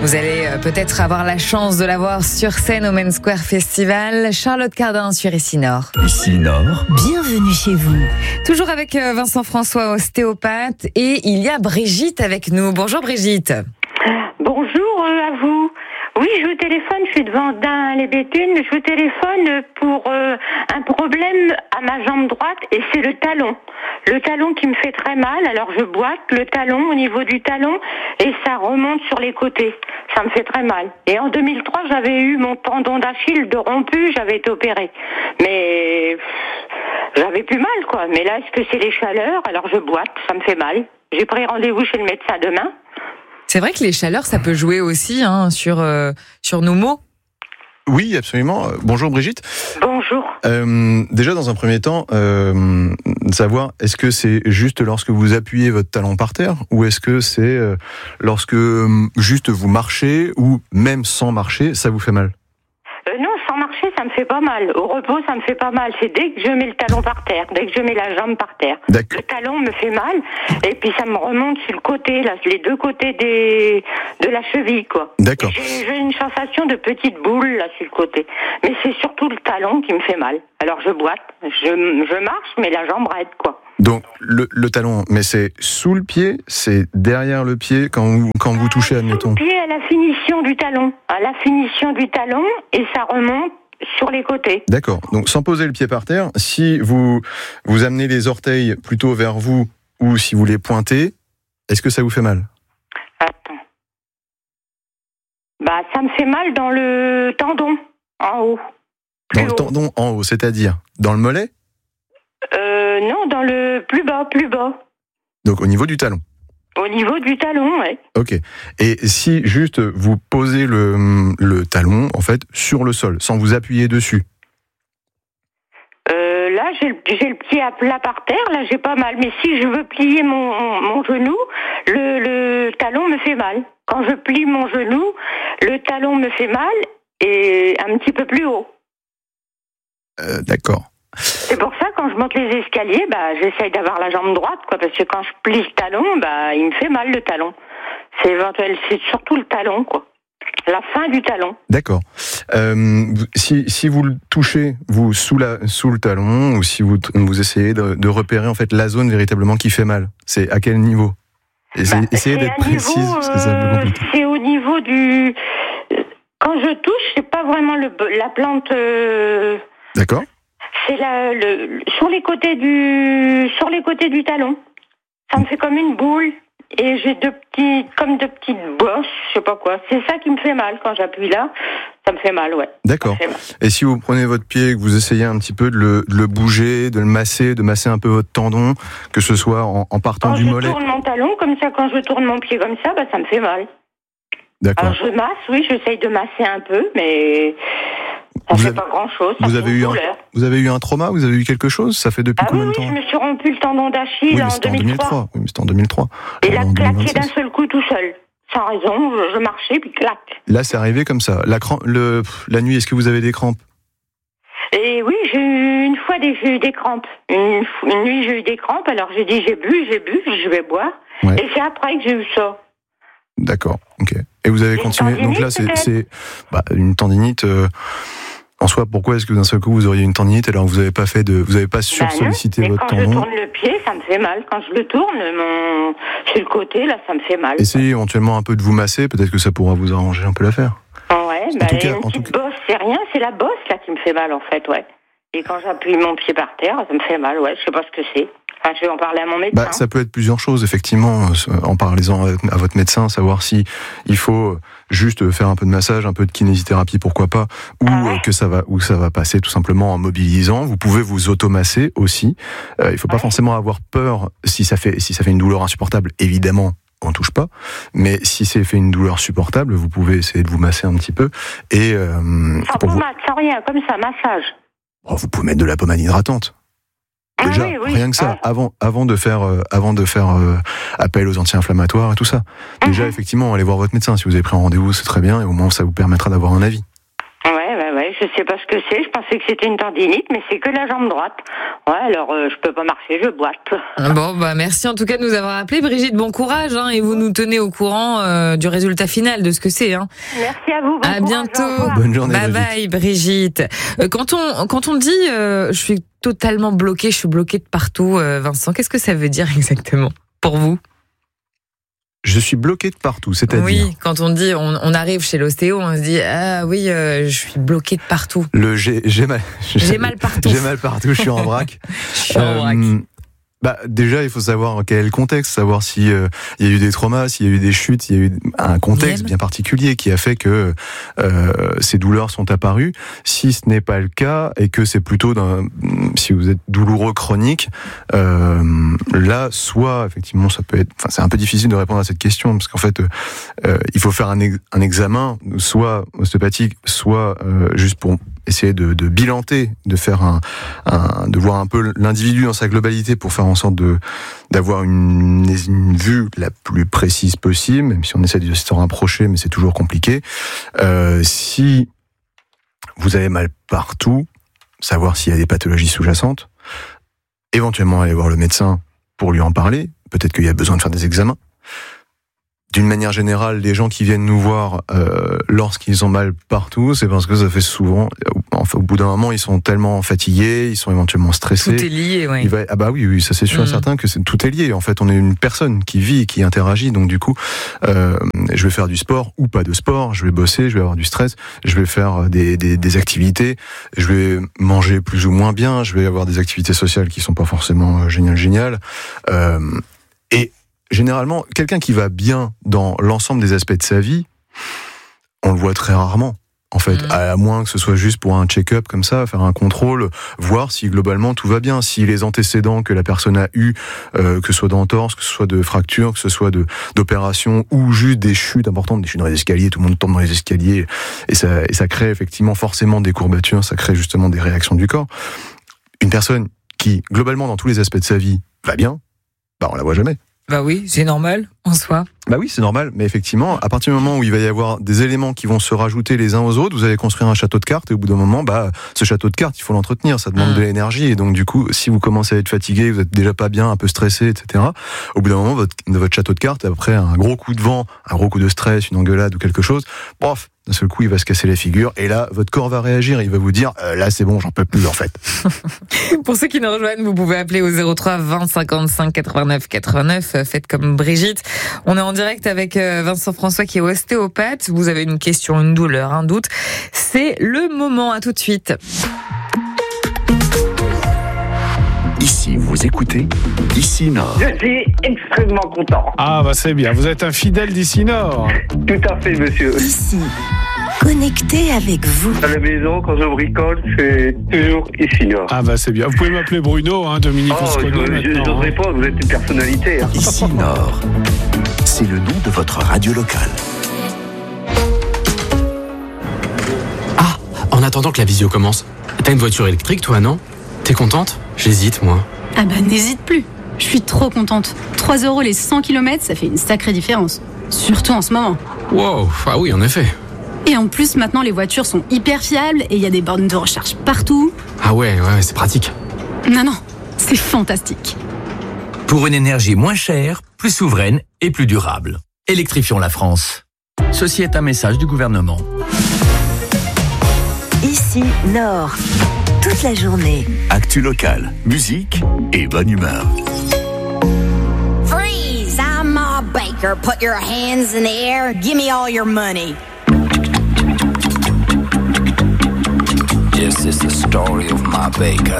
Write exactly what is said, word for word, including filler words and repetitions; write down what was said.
Vous allez peut-être avoir la chance de la voir sur scène au Main Square Festival. Charlotte Cardin sur Ici Nord. Ici Nord. Bienvenue chez vous. Toujours avec Vincent François, ostéopathe, et il y a Brigitte avec nous. Bonjour Brigitte. Bonjour à vous. Oui, je vous téléphone, je suis devant Dain les Béthunes. Je vous téléphone pour euh, un problème à ma jambe droite et c'est le talon. Le talon qui me fait très mal, alors je boite le talon au niveau du talon et ça remonte sur les côtés. Ça me fait très mal. Et en deux mille trois, j'avais eu mon tendon d'Achille de rompu, j'avais été opérée. Mais pff, j'avais plus mal quoi. Mais là, est-ce que c'est les chaleurs? Alors je boite, ça me fait mal. J'ai pris rendez-vous chez le médecin demain. C'est vrai que les chaleurs, ça peut jouer aussi hein, sur, euh, sur nos maux. Oui, absolument. Bonjour Brigitte. Bonjour. Euh, déjà, dans un premier temps, euh, savoir, est-ce que c'est juste lorsque vous appuyez votre talon par terre ou est-ce que c'est euh, lorsque euh, juste vous marchez ou même sans marcher, ça vous fait mal? Euh, non, sans marcher, ça me fait pas mal. Au repos, ça me fait pas mal. C'est dès que je mets le talon par terre, dès que je mets la jambe par terre. D'accord. Le talon me fait mal, et puis ça me remonte sur le côté, là, les deux côtés des de la cheville, quoi. D'accord. J'ai, j'ai une sensation de petite boule, là, sur le côté. Mais c'est surtout le talon qui me fait mal. Alors je boite, je, je marche, mais la jambe raide, quoi. Donc, le, le talon, mais c'est sous le pied, c'est derrière le pied quand vous, quand vous touchez, admettons. Sous le pied à la finition du talon, à la finition du talon, et ça remonte sur les côtés. D'accord. Donc, sans poser le pied par terre, si vous, vous amenez les orteils plutôt vers vous ou si vous les pointez, est-ce que ça vous fait mal? Attends. Bah, ça me fait mal dans le tendon, en haut. Dans le haut. tendon en haut, c'est-à-dire dans le mollet? Euh, non, dans le plus bas, plus bas. Donc, au niveau du talon. Au niveau du talon, ouais. Ok. Et si juste vous posez le, le talon, en fait, sur le sol, sans vous appuyer dessus? Euh, là, j'ai le, j'ai le pied à plat par terre, là, j'ai pas mal. Mais si je veux plier mon, mon genou, le, le talon me fait mal. Quand je plie mon genou, le talon me fait mal et un petit peu plus haut. Euh, d'accord. C'est pour ça, quand je monte les escaliers, bah, j'essaye d'avoir la jambe droite, quoi, parce que quand je plie le talon, bah, il me fait mal, le talon. C'est éventuel, c'est surtout le talon, quoi. La fin du talon. D'accord. Euh, si, si vous le touchez, vous, sous, la, sous le talon, ou si vous, vous essayez de, de repérer, en fait, la zone véritablement qui fait mal, c'est à quel niveau? Essayez, bah, essayez d'être précise, niveau, parce que c'est un peu compliqué. C'est au niveau du... Quand je touche, c'est pas vraiment le, la plante... Euh... D'accord. C'est la, le, sur les côtés du, sur les côtés du talon. Ça me fait comme une boule et j'ai deux petits, comme deux petites bosses, je sais pas quoi. C'est ça qui me fait mal quand j'appuie là. Ça me fait mal, ouais. D'accord. Et si vous prenez votre pied et que vous essayez un petit peu de le, de le bouger, de le masser, de masser un peu votre tendon, que ce soit en, en partant quand du mollet. Quand je tourne mon talon comme ça, quand je tourne mon pied comme ça, bah ça me fait mal. D'accord. Alors je masse, oui, j'essaye de masser un peu, mais ça vous fait avez, pas grand-chose. Vous avez, eu un, vous avez eu un trauma? Vous avez eu quelque chose? Ça fait depuis ah combien oui, de temps? Oui, je me suis rompu le tendon d'Achille oui, en deux mille trois. Oui, mais c'était en deux mille trois. Et il a claqué d'un seul coup tout seul. Sans raison, je, je marchais, puis clac. Là, c'est arrivé comme ça. La, crampe, le, la nuit, est-ce que vous avez des crampes? Et oui, j'ai eu une fois des, j'ai eu des crampes. Une, une nuit, j'ai eu des crampes, alors j'ai dit j'ai bu, j'ai bu, je vais boire. Ouais. Et c'est après que j'ai eu ça. D'accord, ok. Et vous avez continué. Donc là, c'est, c'est bah, une tendinite. Euh, en soi, pourquoi est-ce que d'un seul coup vous auriez une tendinite alors que vous n'avez pas fait de, vous n'avez pas sursollicité bah votre quand tendon? Quand je tourne le pied, ça me fait mal. Quand je le tourne, mon sur le côté, là, ça me fait mal. Essayez éventuellement un peu de vous masser. Peut-être que ça pourra vous arranger un peu l'affaire. Ouais, bah, en tout cas, une en petite tout cas... bosse, c'est rien. C'est la bosse là qui me fait mal en fait, ouais. Et quand j'appuie mon pied par terre, ça me fait mal, ouais. Je sais pas ce que c'est. Enfin, je vais en parler à mon médecin. Bah, ça peut être plusieurs choses, effectivement, en parlant à votre médecin, savoir si il faut juste faire un peu de massage, un peu de kinésithérapie, pourquoi pas, ou ah ouais. que ça va, ou ça va passer tout simplement en mobilisant. Vous pouvez vous automasser aussi. Euh, il faut pas ouais. forcément avoir peur si ça fait, si ça fait une douleur insupportable, évidemment. On touche pas, mais si c'est fait une douleur supportable, vous pouvez essayer de vous masser un petit peu et euh, sans pour pommade, vous... sans rien, comme ça, massage. Oh, vous pouvez mettre de la pommade hydratante. Déjà, ah oui, oui. rien que ça, ah. avant, avant de faire, euh, avant de faire euh, appel aux anti-inflammatoires et tout ça. Mm-hmm. Déjà, effectivement, allez voir votre médecin. Si vous avez pris un rendez-vous, c'est très bien, et au moins ça vous permettra d'avoir un avis. Ouais, ouais, ouais. je sais pas ce que c'est. Je pensais que c'était une tendinite, mais c'est que la jambe droite. Ouais, alors euh, je peux pas marcher, je boite. Bon, bah merci en tout cas de nous avoir appelé, Brigitte. Bon courage, hein, et vous nous tenez au courant euh, du résultat final de ce que c'est. Hein. Merci à vous. Bon à courage, bientôt. Bonne journée. Bye Brigitte. bye, Brigitte. Euh, quand on quand on dit euh, je suis totalement bloquée, je suis bloquée de partout, euh, Vincent, qu'est-ce que ça veut dire exactement pour vous? Je suis bloqué de partout, c'est-à-dire. Oui, quand on dit, on, on arrive chez l'ostéo, on se dit ah oui, euh, je suis bloqué de partout. Le j'ai, j'ai mal. J'ai mal partout. J'ai mal partout. Je suis en vrac. Je suis en vrac. Bah déjà, il faut savoir quel est le contexte, savoir si euh, il y a eu des traumas, s'il y a eu des chutes, il y a eu un contexte Bien. bien particulier qui a fait que euh, ces douleurs sont apparues. Si ce n'est pas le cas et que c'est plutôt d'un, si vous êtes douloureux chronique, euh, là, soit effectivement, ça peut être. Enfin, c'est un peu difficile de répondre à cette question parce qu'en fait, euh, il faut faire un, ex- un examen, soit ostéopathique, soit euh, juste pour essayer de, de bilanter, de faire un, un, de voir un peu l'individu dans sa globalité pour faire en sorte de d'avoir une, une vue la plus précise possible, même si on essaie de se rapprocher, mais c'est toujours compliqué. Euh, si vous avez mal partout, savoir s'il y a des pathologies sous-jacentes, éventuellement aller voir le médecin pour lui en parler. Peut-être qu'il y a besoin de faire des examens. D'une manière générale, les gens qui viennent nous voir euh, lorsqu'ils ont mal partout, c'est parce que ça fait souvent, enfin, au bout d'un moment, ils sont tellement fatigués, ils sont éventuellement stressés. Tout est lié, oui. Il va, ah bah oui, oui, ça c'est sûr et Mmh. certain que c'est, tout est lié. En fait, on est une personne qui vit, qui interagit, donc du coup, euh, je vais faire du sport ou pas de sport, je vais bosser, je vais avoir du stress, je vais faire des, des, des activités, je vais manger plus ou moins bien, je vais avoir des activités sociales qui sont pas forcément géniales, géniales. Euh, et généralement, quelqu'un qui va bien dans l'ensemble des aspects de sa vie, on le voit très rarement. En fait, Mmh. à moins que ce soit juste pour un check-up comme ça, faire un contrôle, voir si globalement tout va bien, si les antécédents que la personne a eus, euh, que ce soit d'entorse, que ce soit de fractures, que ce soit de d'opérations ou juste des chutes importantes, des chutes dans les escaliers, tout le monde tombe dans les escaliers et ça et ça crée effectivement forcément des courbatures, ça crée justement des réactions du corps. Une personne qui globalement dans tous les aspects de sa vie va bien, bah on la voit jamais. Bah oui, c'est normal en soi. Bah oui, c'est normal, mais effectivement, à partir du moment où il va y avoir des éléments qui vont se rajouter les uns aux autres, vous allez construire un château de cartes et au bout d'un moment, bah, ce château de cartes, il faut l'entretenir, ça demande Mmh. de l'énergie et donc du coup, si vous commencez à être fatigué, vous êtes déjà pas bien, un peu stressé, et cetera. Au bout d'un moment, votre, votre château de cartes, après un gros coup de vent, un gros coup de stress, une engueulade ou quelque chose, bref, d'un seul coup, il va se casser la figure et là, votre corps va réagir, il va vous dire, euh, là, c'est bon, j'en peux plus en fait. Pour ceux qui nous rejoignent, vous pouvez appeler au zéro trois vingt cinquante-cinq quatre-vingt-neuf quatre-vingt-neuf. Faites comme Brigitte. On est en direct avec Vincent François qui est ostéopathe. Vous avez une question, une douleur, un doute. C'est le moment. À tout de suite. Ici, vous écoutez Ici Nord. Je suis extrêmement content. Ah bah c'est bien, vous êtes un fidèle d'ici Nord. Tout à fait, monsieur. Ici, connecté avec vous. À la maison, quand je bricole, c'est toujours ici Nord. Ah bah c'est bien, vous pouvez m'appeler Bruno, hein, Dominique, on Oh, se je connaît je- maintenant. j'oserais hein. pas, vous êtes une personnalité. hein. Ici Nord. C'est le nom de votre radio locale. Ah, en attendant que la visio commence, t'as une voiture électrique toi, non? T'es contente? J'hésite, moi. Ah bah n'hésite plus. Je suis trop contente. trois euros les cent kilomètres, ça fait une sacrée différence. Surtout en ce moment. Wow, ah oui, en effet. Et en plus, maintenant, les voitures sont hyper fiables et il y a des bornes de recharge partout. Ah ouais, ouais, c'est pratique. Non, non, c'est fantastique. Pour une énergie moins chère, plus souveraine et plus durable. Électrifions la France. Ceci est un message du gouvernement. Ici, Nord. Toute la journée. Actu locale, musique et bonne humeur. Freeze! I'm Ma Baker. Put your hands in the air. Give me all your money. This is the story of Ma Baker.